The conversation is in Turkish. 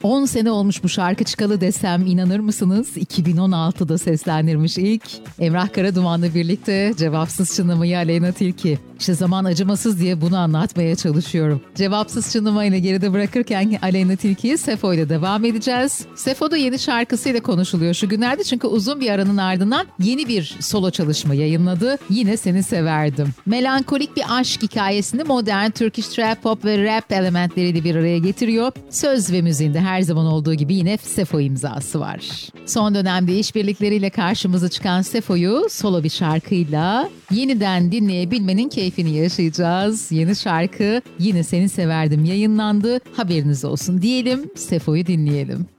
10 sene olmuş bu şarkı çıkalı desem inanır mısınız? 2016'da seslendirmiş ilk. Emrah Karaduman'la birlikte Cevapsız Çınlamayı Aleyna Tilki. İşte zaman acımasız diye bunu anlatmaya çalışıyorum. Cevapsız Çınlamayı geride bırakırken Aleyna Tilki'yi Sefo ile devam edeceğiz. Sefo da yeni şarkısıyla konuşuluyor şu günlerde çünkü uzun bir aranın ardından yeni bir solo çalışma yayınladı. Yine Seni Severdim. Melankolik bir aşk hikayesini modern Turkish trap pop ve rap elementleriyle bir araya getiriyor. Söz ve müziğinde her zaman olduğu gibi yine Sefo imzası var. Son dönemde işbirlikleriyle karşımıza çıkan Sefo'yu solo bir şarkıyla yeniden dinleyebilmenin keyfini yaşayacağız. Yeni şarkı Yine Seni Severdim yayınlandı. Haberiniz olsun diyelim, Sefo'yu dinleyelim.